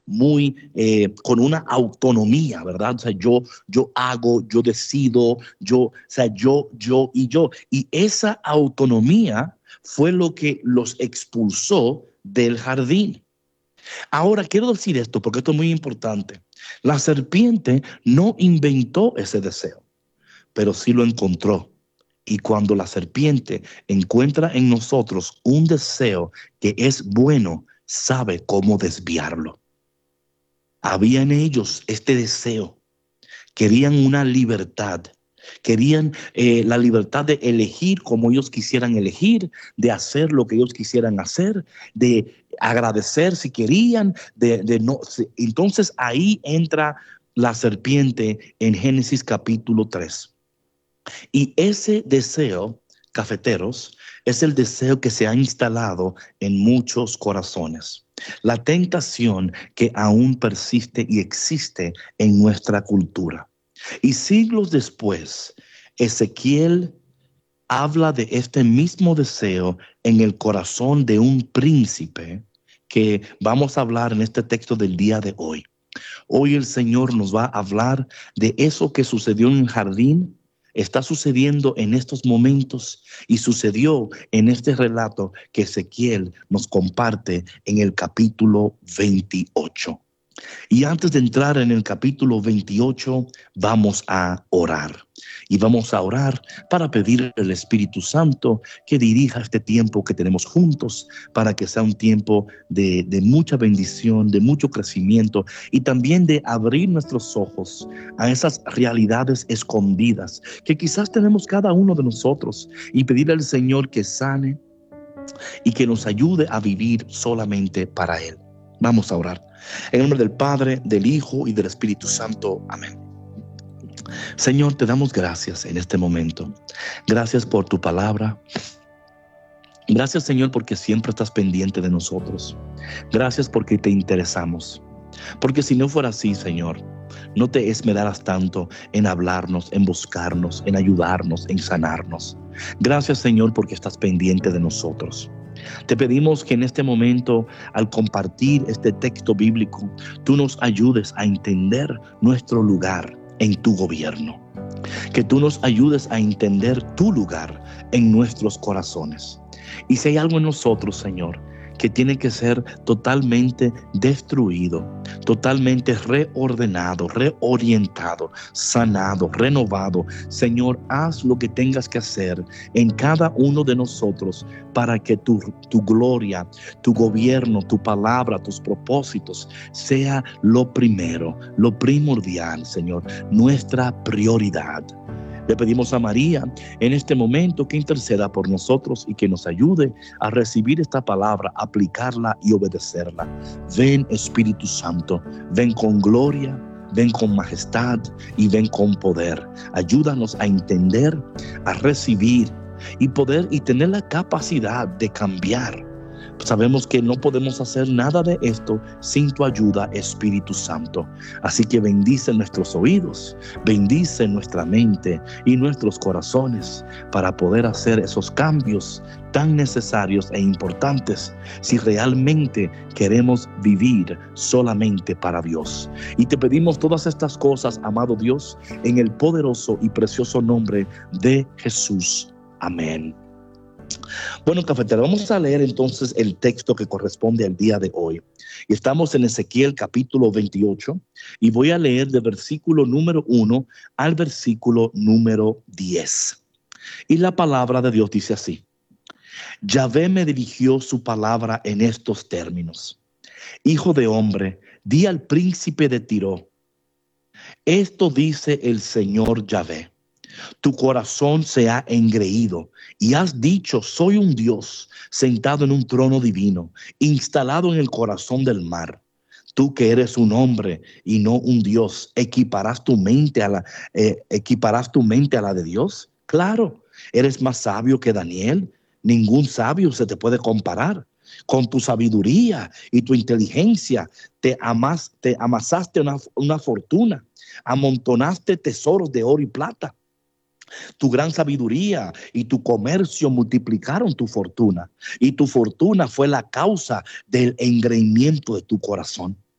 con una autonomía, ¿verdad? O sea, yo hago, yo decido, o sea, yo y yo. Y esa autonomía fue lo que los expulsó del jardín. Ahora, quiero decir esto porque esto es muy importante. La serpiente no inventó ese deseo, pero sí lo encontró. Y cuando la serpiente encuentra en nosotros un deseo que es bueno, sabe cómo desviarlo. Había en ellos este deseo. Querían una libertad. Querían la libertad de elegir como ellos quisieran elegir, de hacer lo que ellos quisieran hacer, de agradecer si querían, de no. Entonces ahí entra la serpiente en Génesis capítulo 3. Y ese deseo, cafeteros, es el deseo que se ha instalado en muchos corazones. La tentación que aún persiste y existe en nuestra cultura. Y siglos después, Ezequiel habla de este mismo deseo en el corazón de un príncipe que vamos a hablar en este texto del día de hoy. Hoy el Señor nos va a hablar de eso que sucedió en el jardín, está sucediendo en estos momentos y sucedió en este relato que Ezequiel nos comparte en el capítulo 28. Y antes de entrar en el capítulo 28, vamos a orar. Y vamos a orar para pedir al Espíritu Santo que dirija este tiempo que tenemos juntos para que sea un tiempo de mucha bendición, de mucho crecimiento y también de abrir nuestros ojos a esas realidades escondidas que quizás tenemos cada uno de nosotros y pedirle al Señor que sane y que nos ayude a vivir solamente para Él. Vamos a orar. En el nombre del Padre, del Hijo y del Espíritu Santo. Amén. Señor, te damos gracias en este momento. Gracias por tu palabra. Gracias, Señor, porque siempre estás pendiente de nosotros. Gracias porque te interesamos. Porque si no fuera así, Señor, no te esmeraras tanto en hablarnos, en buscarnos, en ayudarnos, en sanarnos. Gracias, Señor, porque estás pendiente de nosotros. Te pedimos que en este momento, al compartir este texto bíblico, tú nos ayudes a entender nuestro lugar en tu gobierno. Que tú nos ayudes a entender tu lugar en nuestros corazones. Y si hay algo en nosotros, Señor, que tiene que ser totalmente destruido, totalmente reordenado, reorientado, sanado, renovado. Señor, haz lo que tengas que hacer en cada uno de nosotros para que tu gloria, tu gobierno, tu palabra, tus propósitos sea lo primero, lo primordial, Señor, nuestra prioridad. Le pedimos a María en este momento que interceda por nosotros y que nos ayude a recibir esta palabra, aplicarla y obedecerla. Ven, Espíritu Santo, ven con gloria, ven con majestad y ven con poder. Ayúdanos a entender, a recibir y poder y tener la capacidad de cambiar. Sabemos que no podemos hacer nada de esto sin tu ayuda, Espíritu Santo. Así que bendice nuestros oídos, bendice nuestra mente y nuestros corazones para poder hacer esos cambios tan necesarios e importantes si realmente queremos vivir solamente para Dios. Y te pedimos todas estas cosas, amado Dios, en el poderoso y precioso nombre de Jesús. Amén. Bueno, cafetero, vamos a leer entonces el texto que corresponde al día de hoy. Y estamos en Ezequiel capítulo 28 y voy a leer de versículo número 1 al versículo número 10. Y la palabra de Dios dice así: Yahvé me dirigió su palabra en estos términos: Hijo de hombre, di al príncipe de Tiro, esto dice el Señor Yahvé. Tu corazón se ha engreído y has dicho: soy un Dios sentado en un trono divino, instalado en el corazón del mar. Tú que eres un hombre y no un Dios, ¿equiparás tu mente a la de Dios? Claro, eres más sabio que Daniel. Ningún sabio se te puede comparar. Con tu sabiduría y tu inteligencia te amasaste una fortuna, amontonaste tesoros de oro y plata. Tu gran sabiduría y tu comercio multiplicaron tu fortuna, y tu fortuna fue la causa del engreimiento de tu corazón.